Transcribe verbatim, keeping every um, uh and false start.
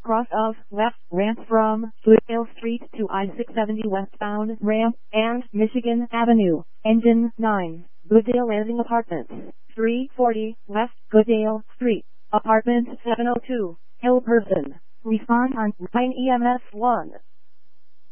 cross of left ramp from Foothill Street to I six seventy westbound ramp and Michigan Avenue. Engine nine, Goodale Landing Apartments, three forty West Goodale Street, Apartment seven oh two, Hill Person. Respond on nine E M S one.